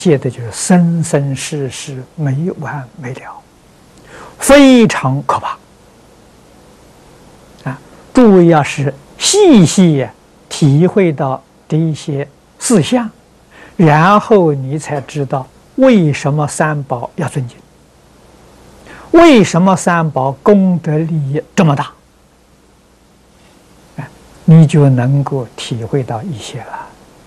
戒的就是生生世世没完没了，非常可怕啊！诸位要是细细体会到这一些事项，然后你才知道为什么三宝要尊敬，为什么三宝功德利益这么大，你就能够体会到一些了。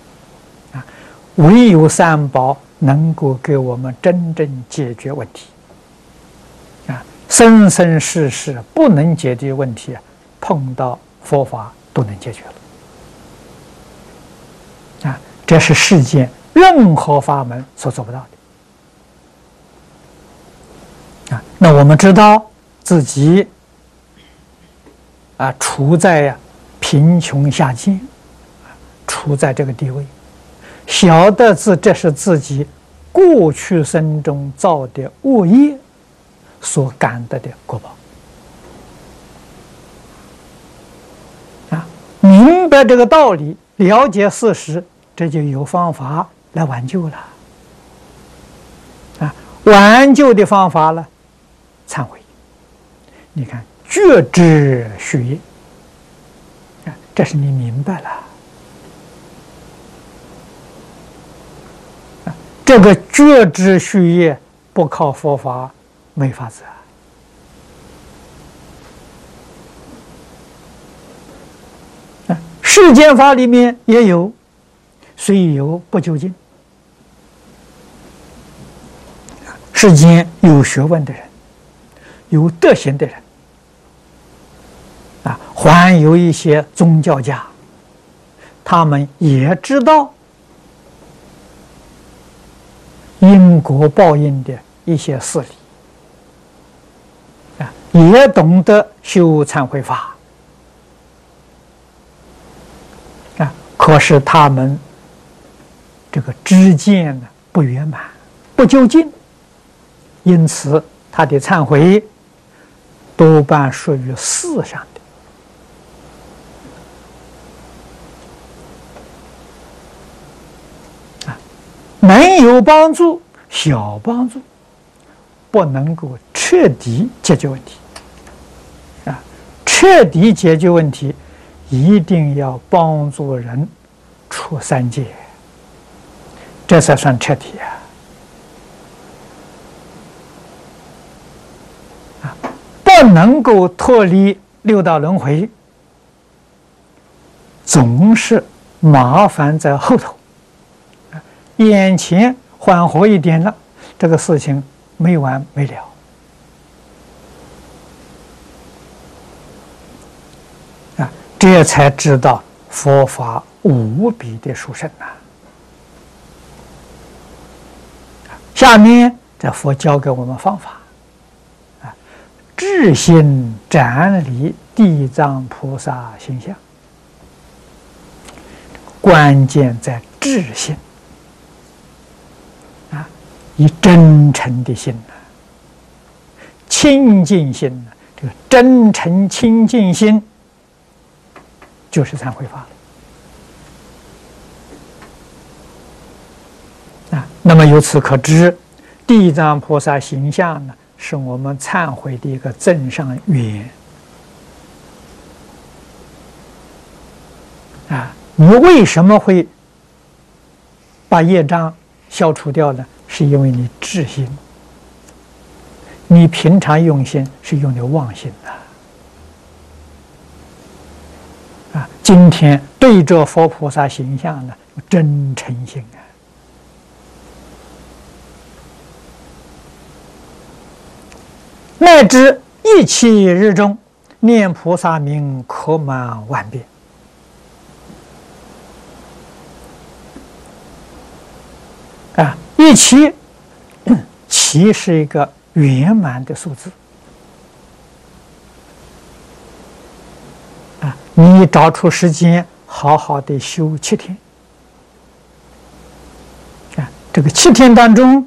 唯有三宝能够给我们真正解决问题生生世世不能解决问题，碰到佛法都能解决了这是世间任何法门所做不到的那我们知道自己处在贫穷下贱，处在这个地位，晓得这是自己过去生中造的恶业所感得的果报明白这个道理，了解事实，这就有方法来挽救了挽救的方法呢，忏悔。你看，觉知续业这是你明白了这个觉知续业不靠佛法没法子世间法里面也有，虽有不究竟。世间有学问的人，有德行的人还有一些宗教家，他们也知道因果报应的一些事理也懂得修忏悔法可是他们这个知见呢不圆满，不究竟，因此他的忏悔多半属于事上的能有帮助，小帮助，不能够彻底解决问题彻底解决问题一定要帮助人出三界，这才算彻底不能够脱离六道轮回，总是麻烦在后头眼前缓和一点了，这个事情没完没了这才知道佛法无比的殊胜下面这佛教给我们方法至心瞻礼地藏菩萨形象，关键在至心以真诚的心清净心这个真诚清净心就是忏悔法那么由此可知，地藏菩萨形象呢，是我们忏悔的一个增上缘你为什么会把业障消除掉呢？是因为你至心，你平常用心是用的妄心今天对着佛菩萨形象呢，真诚心乃至一切日中念菩萨名，可满万遍一期期是一个圆满的数字你找出时间好好的修7天这个7天当中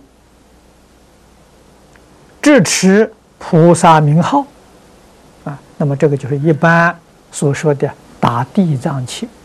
至持菩萨名号那么这个就是一般所说的打地藏七